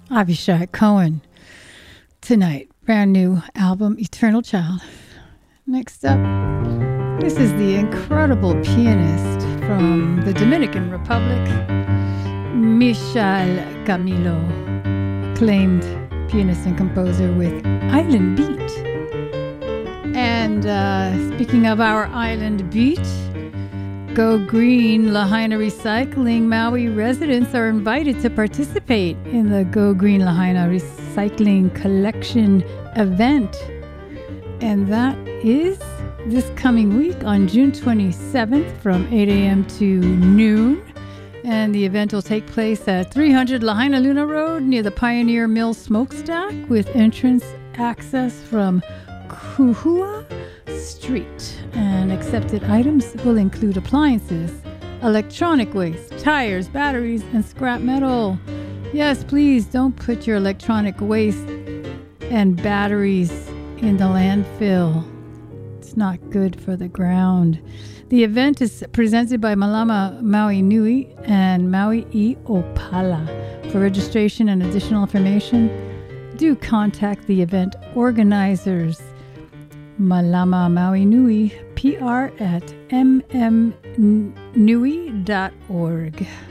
Avishai Cohen tonight. Brand new album, Eternal Child. Next up, this is the incredible pianist from the Dominican Republic, Michal Camilo, acclaimed pianist and composer with Island Beat. And speaking of our Island Beat, Go Green Lahaina Recycling Maui residents are invited to participate in the Go Green Lahaina Recycling Collection event. And that is this coming week on June 27th from 8 a.m. to noon. And the event will take place at 300 Lahaina Luna Road near the Pioneer Mill Smokestack with entrance access from Kuhua Street. And accepted items will include appliances, electronic waste, tires, batteries, and scrap metal. Yes, please don't put your electronic waste and batteries in the landfill. It's not good for the ground. The event is presented by Malama Maui Nui and Maui I Opala. For registration and additional information, do contact the event organizers. Malama Maui Nui, PR@mmnui.org.